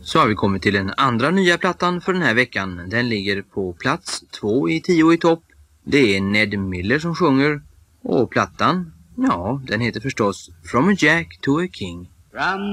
Så har vi kommit till den andra nya plattan för den här veckan. Den ligger på plats 2 i 10 i topp. Det är Ned Miller som sjunger. Och plattan, ja, den heter förstås From a Jack to a King. From